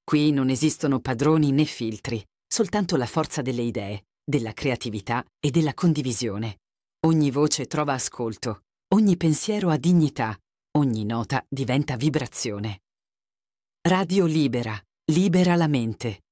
Qui non esistono padroni né filtri, soltanto la forza delle idee, della creatività e della condivisione. Ogni voce trova ascolto, ogni pensiero ha dignità, ogni nota diventa vibrazione. Radio Libera, libera la mente.